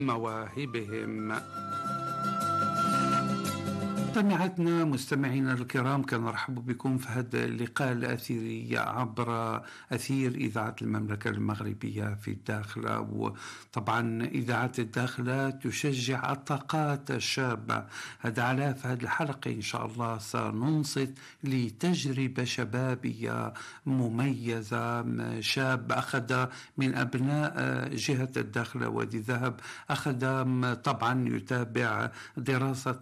مواهبهم. مستمعاتنا مستمعينا الكرام، كنرحب بكم في هذا اللقاء الأثيري عبر أثير إذاعة المملكة المغربية في الداخلة. وطبعا إذاعة الداخلة تشجع الطاقات الشابة. هذا على في هذه الحلقة إن شاء الله سننصت لتجربة شبابية مميزة. شاب أخذ من أبناء جهة الداخلة وادي ذهب، أخذ طبعا يتابع دراسة